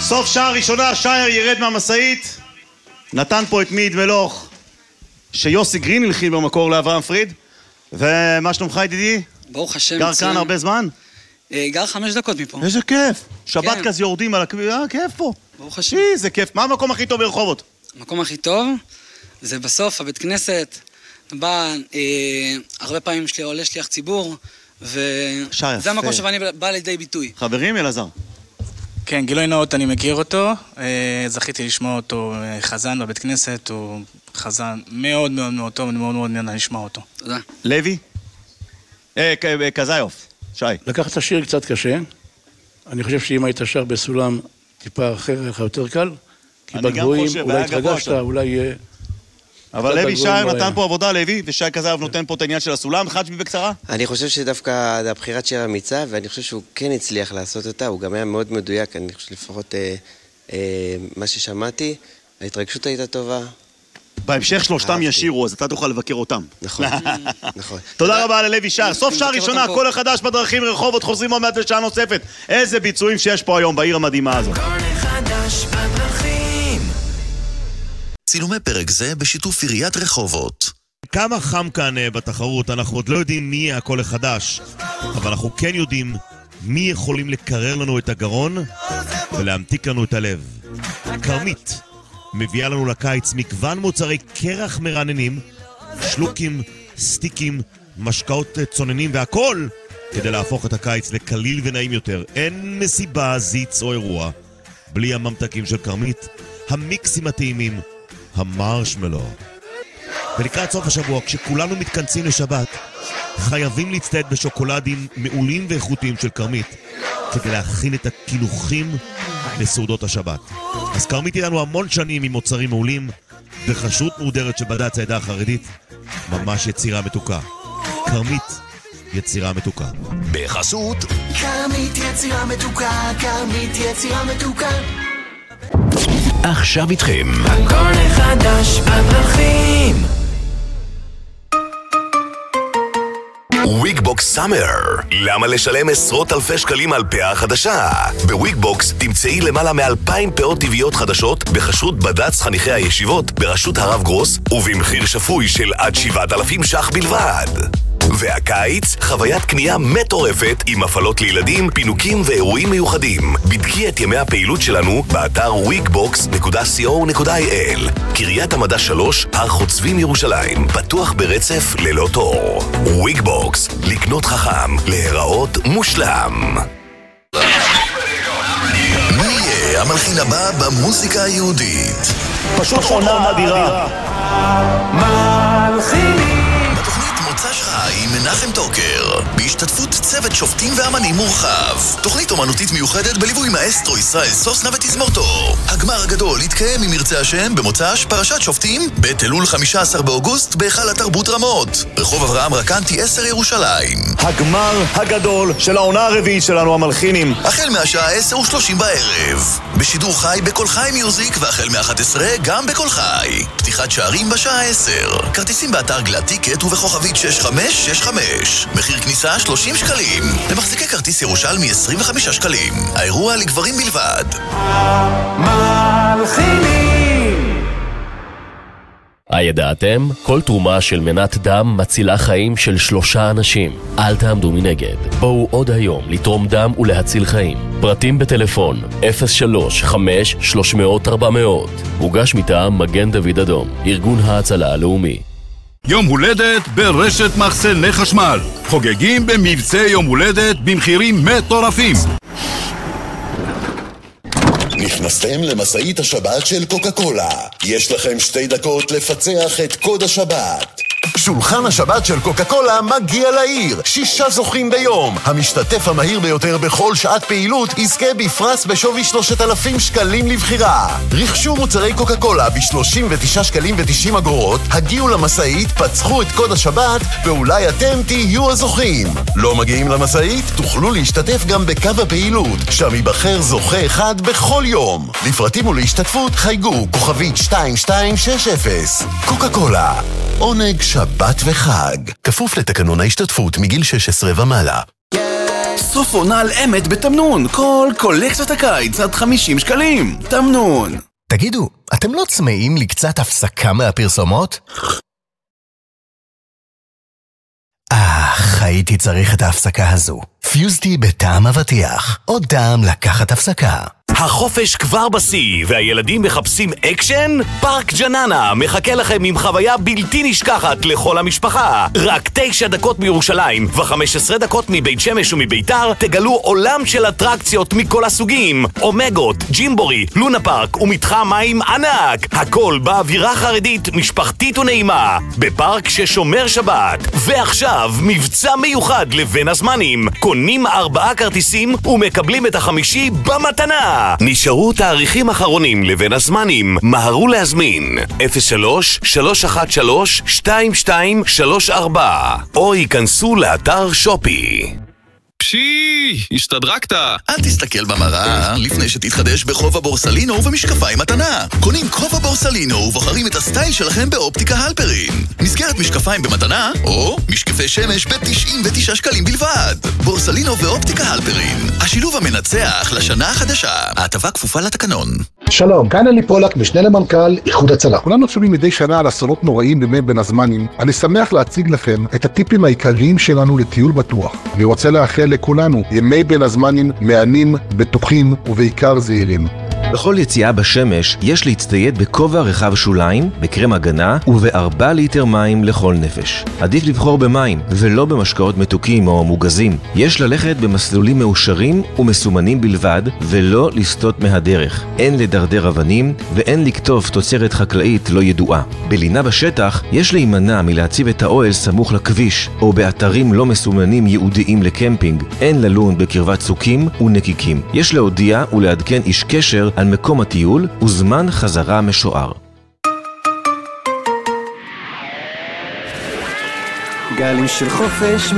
סוף שעה ראשונה, שייר ירד מהמסעית, נתן פה את מיד מלוך שיוסי גרין הלחין במקור לאברהם פריד. ומה שלומך ידידי? ברוך השם. גר כאן הרבה זמן? גר 5 דקות מפה. איזה כיף, שבת כזה יורדים על הכביש, כיף פה. ברוך השם. זה כיף. מה המקום הכי טוב ברחובות? המקום הכי טוב זה בסוף הבית כנסת, בא הרבה פעמים עולה שליח ציבור, וזה המקום שבאני בא לידי ביטוי. חברים, אלעזר? כן, גילוי נאות, אני מכיר אותו, זכיתי לשמוע אותו חזן בבית כנסת, הוא חזן מאוד מאוד מאוד טוב, אני מאוד מאוד נהנה לשמוע אותו. תודה. לוי? קזיוף, שי. לקחת את השיר קצת קשה, אני חושב שאם היית שר בסולם טיפה אחר, היה יותר קל, כי בגבוהים אולי התרגשת, אולי... אבל לוי שייר נתן פה עבודה, לוי, ושי קזיוף נותן פה את העניין של הסולם. חג'בי בקצרה? אני חושב שדווקא הבחירת שיר אמיצה, ואני חושב שהוא כן הצליח לעשות אותה, הוא גם היה מאוד מדויק, אני חושב לפחות מה ששמעתי, ההתרגשות הייתה טובה. בהמשך שלושתם ישירו, אז אתה תוכל לבקר אותם. נכון, נכון. תודה רבה ללוי שייר. סוף שעה ראשונה, הכל החדש בדרכים רחובות, חוזרים עוד מעט לשעה נוספת. איזה ביצועים שיש פה היום בעיר המדהימה הזאת. צילומי פרק זה בשיתוף עיריית רחובות. כמה חם כאן בתחרות, אנחנו עוד לא יודעים מי יהיה הכל החדש, אבל אנחנו כן יודעים מי יכולים לקרר לנו את הגרון ולהמתיק לנו את הלב. קרמית מביאה לנו לקיץ מגוון מוצרי קרח מרעננים, שלוקים, סטיקים, משקאות צוננים והכל כדי להפוך את הקיץ לקליל ונעים יותר. אין מסיבה, זיץ או אירוע בלי הממתקים של קרמית, המיקסים הטעימים, המרשמלו. ולקראת סוף השבוע, כשכולנו מתכנסים לשבת, חייבים להצטייד בשוקולדים מעולים ואיכותיים של קרמית כדי להכין את הקינוחים לסעודות השבת. אז קרמית איתנו המון שנים עם מוצרים מעולים וחשות מודרת שבד"ץ העדה החרדית, ממש יצירה מתוקה. קרמית, יצירה מתוקה. בחסות קרמית יצירה מתוקה, קרמית יצירה מתוקה. עכשיו איתכם הכל חדש בדרכים. וויגבוקס סאמר. למה לשלם עשרות אלפי שקלים על פאה חדשה? בוויגבוקס תמצאי למעלה מ2,000 פאות טבעיות חדשות בחשרות בד"ץ חניכי הישיבות בראשות הרב גרוס ובמחיר שפוי של עד 7,000 ש"ח בלבד. והקיץ, חוויית קנייה מטורפת עם הפעלות לילדים, פינוקים ואירועים מיוחדים. בדקי את ימי הפעילות שלנו באתר wigbox.co.il. קריית המדע 3, הר חוצבים ירושלים. פתוח ברצף ללא תור. וויגבוקס, לקנות חכם, להיראות מושלם. מי יהיה המלחין הבא במוזיקה היהודית? פשוט עונה אדירה. מלחינים עם מנחם טוקר, בהשתתפות צוות שופטים ואמנים מורחב. תוכנית אומנותית מיוחדת בליווי מאסטרו ישראל סוסנה ותזמורתו. הגמר הגדול יתקיים אם ירצה השם במוצ"ש פרשת שופטים בתלול 15 באוגוסט בהיכל התרבות רמות, רחוב אברהם רקנטי 10 ירושלים. הגמר הגדול של העונה הרביעית שלנו המלחינים, החל מהשעה 10:30 בערב, בשידור חי בכל חי מיוזיק, והחל מ-11 גם בכל חי. פתיחת שערים בשעה 10. כרטיסים באתר גלת טיקט ובכוכבית 6565. מחיר כניסה 30 שקלים. למחזיקי כרטיס ירושלמי 25 שקלים. האירוע לגברים בלבד. מלחינים. הידעתם? כל תרומה של מנת דם מצילה חיים של 3 אנשים. אל תעמדו מנגד. בואו עוד היום לתרום דם ולהציל חיים. פרטים בטלפון 035-300-400. מוגש מטעם מגן דוד אדום, ארגון ההצלה הלאומי. יום הולדת ברשת מחסני חשמל. חוגגים במבצע יום הולדת במחירים מטורפים. נכנסתם למסעית השבת של קוקה קולה. יש לכם 2 דקות לפצח את קוד השבת. שולחן השבת של קוקה קולה מגיע לעיר. 6 זוכים ביום. המשתתף המהיר ביותר בכל שעת פעילות יזכה בפרס בשווי 3,000 שקלים לבחירה. רכשו מוצרי קוקה קולה ב39 שקלים ו90 אגורות, הגיעו למסעית, פצחו את קוד השבת, ואולי אתם תהיו הזוכים. לא מגיעים למסעית? תוכלו להשתתף גם בקו הפעילות, שם ייבחר זוכה אחד בכל יום. לפרטים ולהשתתפות חייגו כוכבית 2260. קוקה קולה, עונג שבת וחג. כפוף לתקנון ההשתתפות מגיל 16 ומעלה. סוף עונה על אמת בתמנון. כל קולקציית הקיץ עד 50 שקלים. תמנון. תגידו, אתם לא צמאים לקצת הפסקה מהפרסומות? הייתי צריך את ההפסקה הזו. פיוזטי בטעם אבטיח. עוד טעם לקחת הפסקה. החופש כבר בשיא, והילדים מחפשים אקשן? פארק ג'ננה מחכה לכם עם חוויה בלתי נשכחת לכל המשפחה. רק 9 דקות מירושלים ו15 דקות מבית שמש ומביתר תגלו עולם של אטרקציות מכל הסוגים. אומגות, ג'ימבורי, לונה פארק ומתחם מים ענק. הכל באווירה חרדית, משפחתית ונעימה. בפארק ששומר שבת. ועכשיו מבצע מיוחד לבין הזמנים. קונים 4 כרטיסים ומקבלים את החמישי במתנה. נשארו תאריכים אחרונים לבין הזמנים. מהרו להזמין 03-313-2234 או ייכנסו לאתר שופי. פשי, השתדרקת. אל תסתכל במראה לפני שתתחדש בחובה בורסלינו ומשקפיים מתנה. קונים חובה בורסלינו ובוחרים את הסטייל שלכם באופטיקה הלפרין. מסגרת משקפיים במתנה או משקפי שמש ב-99 שקלים בלבד. בורסלינו ואופטיקה הלפרין, השילוב המנצח לשנה החדשה. ההטבה כפופה לתקנון. שלום, כאן אלי פולק, משנה למנכ"ל איחוד הצלה. כולנו שומעים מדי שנה על אסונות נוראים בימי בין הזמנים. אני שמח להציג לכם את הטיפים העיקריים שלנו לטיול בטוח. אני רוצה לאחל לכולנו ימי בין הזמנים מהנים, בטוחים ובעיקר זהירים. בכל יציאה בשמש יש להצטייד בכובע רחב שוליים, בקרם הגנה וב4 ליטר מים לכל נפש. עדיף לבחור במים ולא במשקאות מתוקים או מוגזים. יש ללכת במסלולים מאושרים ומסומנים בלבד ולא לסטות מהדרך. אין לדרדר אבנים ואין לקטוף תוצרת חקלאית לא ידועה. בלינה בשטח יש להימנע מלהציב את האוהל סמוך לכביש או באתרים לא מסומנים ייעודיים לקמפינג. אין ללון בקרבת צוקים ונקיקים. יש להודיע ולעדכן איש קשר על מקום הטיול וזמן חזרה משוער. גלים של חופש